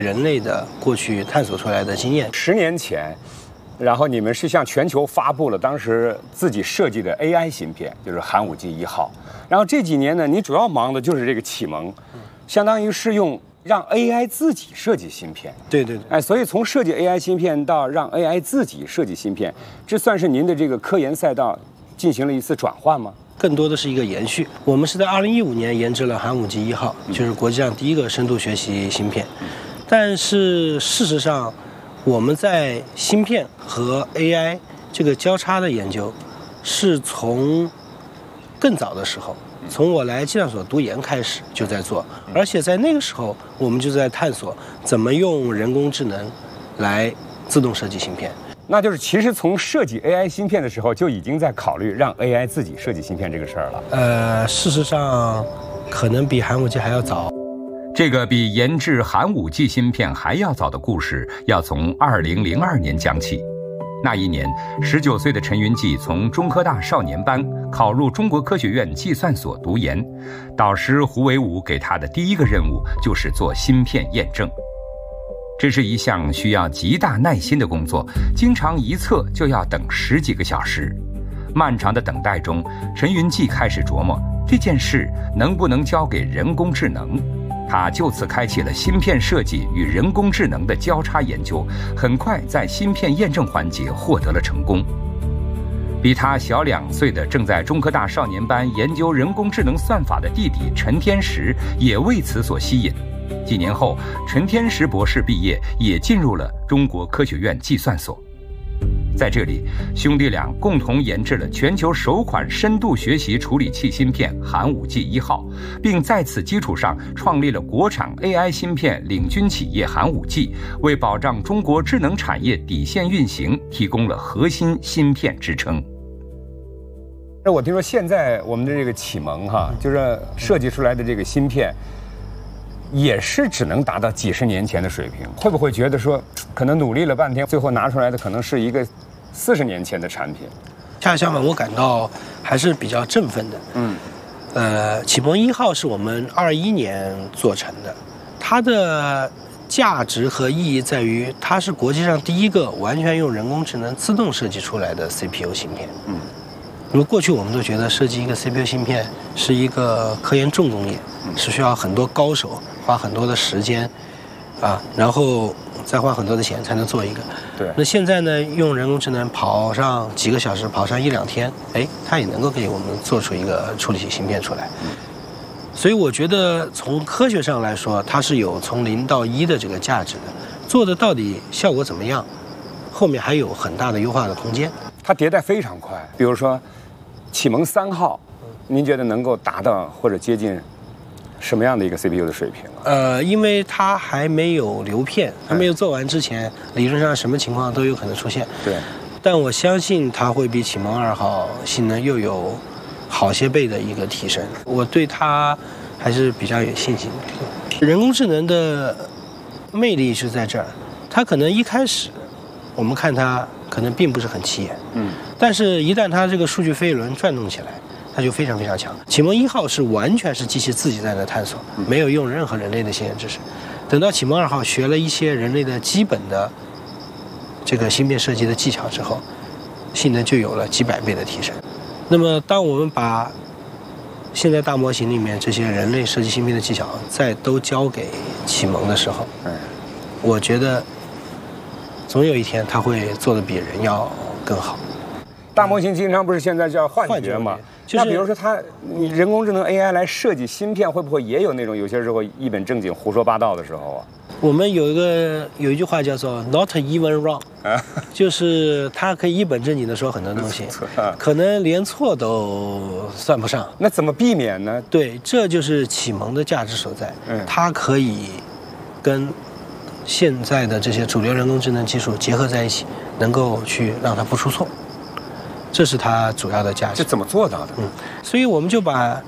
人类的过去探索出来的经验。 10年前，然后你们是向全球发布了当时自己设计的 AI 芯片，就是寒武纪1号。然后这几年呢，你主要忙的就是这个启蒙，相当于是用让 AI 自己设计芯片。 对对对， 哎，所以从设计 AI 芯片到让 AI 自己设计芯片，这算是您的这个科研赛道进行了一次转换吗？ 更多的是一个延续。我们是在2015年研制了寒武纪1号，就是国际上第一个深度学习芯片。但是事实上，我们在芯片和 AI 这个交叉的研究，是从更早的时候，从我来计算所读研开始就在做，而且在那个时候，我们就在探索怎么用人工智能来自动设计芯片。 那就是其实从设计 AI 芯片的时候，就已经在考虑让 AI 自己设计芯片这个事儿了。 事实上，可能比寒武纪还要早。 这个比研制寒武纪芯片还要早的故事，要从2002年讲起。那一年，19岁的陈云记从中科大少年班考入中国科学院计算所读研，导师胡惟武给他的第一个任务就是做芯片验证。这是一项需要极大耐心的工作，经常一测就要等10几个小时。漫长的等待中，陈云记开始琢磨这件事能不能交给人工智能。他就此开启了芯片设计与人工智能的交叉研究，很快在芯片验证环节获得了成功。比他小2岁的正在中科大少年班研究人工智能算法的弟弟陈天石也为此所吸引。几年后，陈天石博士毕业，也进入了中国科学院计算所。在这里，兄弟俩共同研制了全球首款深度学习处理器芯片寒武纪1号，并在此基础上创立了国产 AI 芯片领军企业寒武纪，为保障中国智能产业底线运行提供了核心芯片支撑。 我听说现在我们的这个启蒙就是设计出来的这个芯片，也是只能达到几十年前的水平。会不会觉得说，可能努力了半天，最后拿出来的可能是一个40年前的产品？ 恰恰相反，我感到还是比较振奋的。启蒙1号是我们21年做成的，它的价值和意义在于，它是国际上第一个完全用人工智能自动设计出来的 CPU 芯片。因为过去我们都觉得设计一个 CPU 芯片是一个科研重工业，是需要很多高手花很多的时间，然后再花很多的钱才能做一个。 对。 那现在呢，用人工智能跑上几个小时，跑上1、2天，它也能够给我们做出一个处理器芯片出来。所以我觉得从科学上来说，它是有从0到1的这个价值的。做的到底效果怎么样，后面还有很大的优化的空间。 它迭代非常快，比如说启蒙3号，您觉得能够达到或者接近什么样的一个 CPU 的水平啊？ 因为它还没有流片，还没有做完之前，理论上什么情况都有可能出现。 对。 但我相信它会比启蒙2号性能又有好些倍的一个提升，我对它还是比较有信心的。人工智能的魅力是在这儿，它可能一开始我们看它可能并不是很起眼，但是一旦它这个数据飞轮转动起来，它就非常非常强。启蒙1号是完全是机器自己在那探索，没有用任何人类的先验知识。等到启蒙2号学了一些人类的基本的这个芯片设计的技巧之后，性能就有了几百倍的提升。那么当我们把现在大模型里面这些人类设计芯片的技巧再都交给启蒙的时候，我觉得总有一天它会做得比人要更好。 大模型经常不是现在叫幻觉嘛？那比如说你人工智能 AI 来设计芯片，会不会也有那种有些时候一本正经胡说八道的时候啊？ 我们有一句话叫做 "Not even wrong"，就是它可以一本正经的说很多东西，可能连错都算不上。 那怎么避免呢？ 对，这就是启蒙的价值所在。它可以跟现在的这些主流人工智能技术结合在一起，能够去让它不出错，这是它主要的价值。 这怎么做到的？ 所以我们就把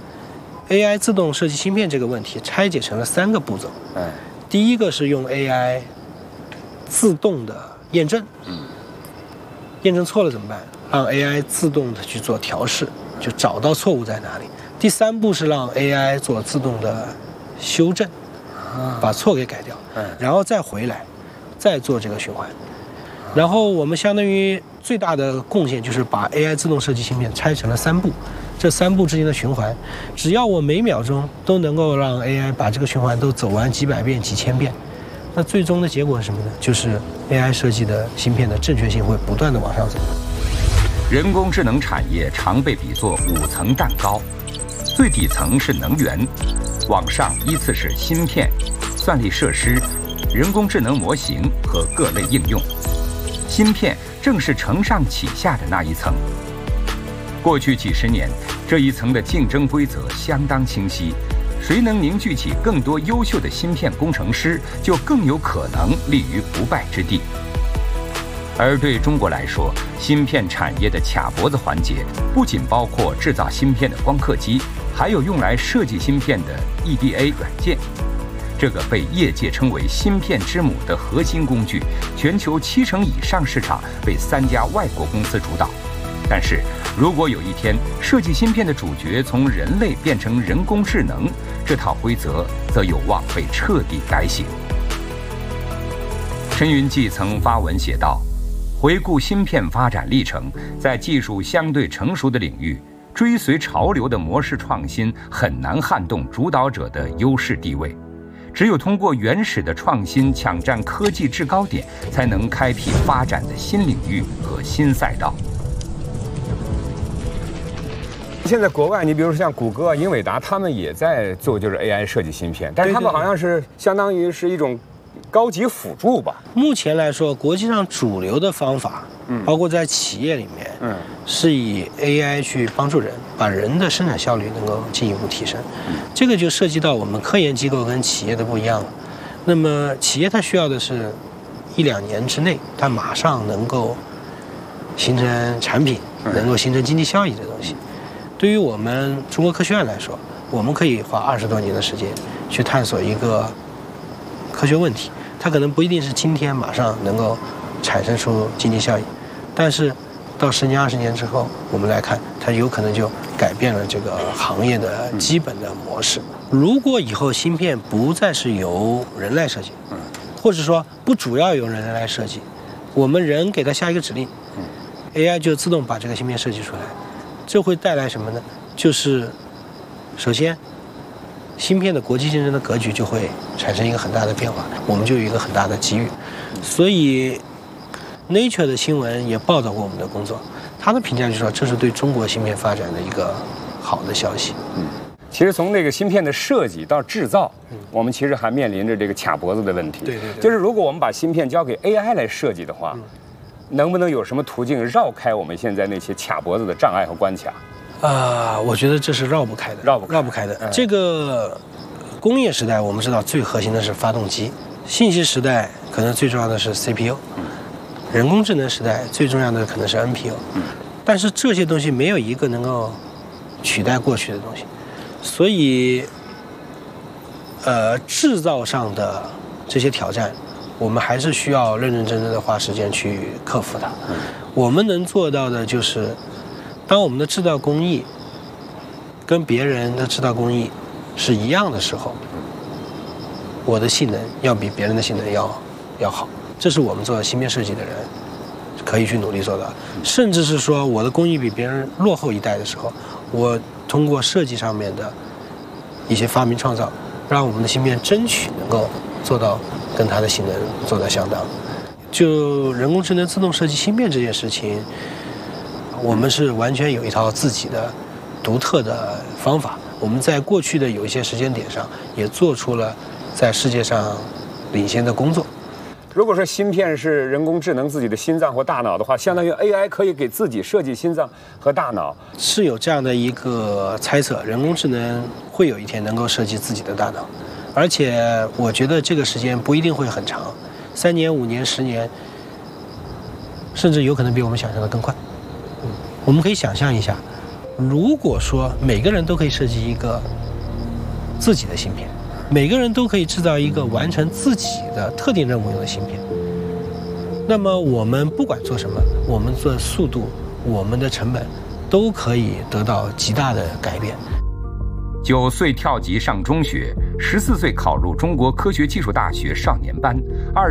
AI 自动设计芯片这个问题拆解成了3个步骤。第一个是用 AI 自动的验证，验证错了怎么办？让 AI 自动的去做调试，就找到错误在哪里。第3步是让 AI 做自动的修正， 把错给改掉，然后再回来，再做这个循环。然后我们相当于最大的贡献就是把 AI 自动设计芯片拆成了3步，这3步之间的循环，只要我每秒钟都能够让 AI 把这个循环都走完几百遍、几千遍，那最终的结果是什么呢？就是 AI 设计的芯片的正确性会不断的往上走。 人工智能产业常被比作5层蛋糕，最底层是能源，往上依次是芯片、算力设施、人工智能模型和各类应用。芯片正是承上启下的那一层。过去几十年，这一层的竞争规则相当清晰，谁能凝聚起更多优秀的芯片工程师，就更有可能立于不败之地。而对中国来说，芯片产业的卡脖子环节不仅包括制造芯片的光刻机，还有用来设计芯片的 EDA 软件。这个被业界称为芯片之母的核心工具，全球70%以上市场被3家外国公司主导。但是，如果有一天设计芯片的主角从人类变成人工智能，这套规则则有望被彻底改写。陈云记曾发文写道：回顾芯片发展历程，在技术相对成熟的领域，追随潮流的模式创新很难撼动主导者的优势地位。只有通过原始的创新抢占科技制高点，才能开辟发展的新领域和新赛道。 现在国外，你比如说像谷歌、英伟达，他们也在做就是 AI 设计芯片，但是他们好像是相当于是一种高级辅助吧。 目前来说，国际上主流的方法，包括在企业里面，是以 AI 去帮助人，把人的生产效率能够进一步提升。这个就涉及到我们科研机构跟企业的不一样了。那么企业它需要的是1-2年之内，它马上能够形成产品，能够形成经济效益的东西。对于我们中国科学院来说，我们可以花20多年的时间去探索一个科学问题，它可能不一定是今天马上能够产生出经济效益，但是到10年、20年之后，我们来看，它有可能就改变了这个行业的基本的模式。如果以后芯片不再是由人来设计，或者说不主要由人来设计，我们人给它下一个指令，AI 就自动把这个芯片设计出来，这会带来什么呢？就是首先，芯片的国际竞争的格局就会产生一个很大的变化，我们就有一个很大的机遇。所以 Nature 的新闻也报道过我们的工作，他的评价就是说，这是对中国芯片发展的一个好的消息。 其实从那个芯片的设计到制造，我们其实还面临着这个卡脖子的问题。 对， 就是如果我们把芯片交给 AI 来设计的话，能不能有什么途径绕开我们现在那些卡脖子的障碍和关卡？ 我觉得这是绕不开的，绕不开的。这个工业时代我们知道最核心的是发动机，信息时代可能最重要的是 CPU，人工智能时代最重要的可能是 NPU，但是这些东西没有一个能够取代过去的东西，所以制造上的这些挑战，我们还是需要认认真真的花时间去克服它。我们能做到的就是，当我们的制造工艺跟别人的制造工艺是一样的时候，我的性能要比别人的性能要好，这是我们做芯片设计的人可以去努力做到的。甚至是说我的工艺比别人落后一代的时候，我通过设计上面的一些发明创造，让我们的芯片争取能够做到跟它的性能做到相当。就人工智能自动设计芯片这件事情，我们是完全有一套自己的独特的方法。我们在过去的有一些时间点上，也做出了在世界上领先的工作。 如果说芯片是人工智能自己的心脏或大脑的话，相当于 AI 可以给自己设计心脏和大脑， 是有这样的一个猜测，人工智能会有一天能够设计自己的大脑，而且我觉得这个时间不一定会很长，3年、5年、10年，甚至有可能比我们想象的更快。我们可以想象一下，如果说每个人都可以设计一个自己的芯片，每个人都可以制造一个完成自己的特定任务用的芯片，那么我们不管做什么，我们做速度，我们的成本都可以得到极大的改变。 9岁跳级上中学，14岁考入中国科学技术大学少年班